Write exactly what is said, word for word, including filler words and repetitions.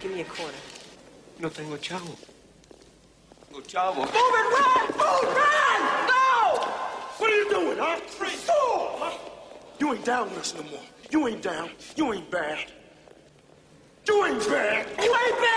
Give me a quarter. No tengo chavo. No chavo. Move it, run! Move, run! No! What are you doing, huh? Fool! Huh? You ain't down with us no more. You ain't down. You ain't bad. You ain't bad. You ain't bad!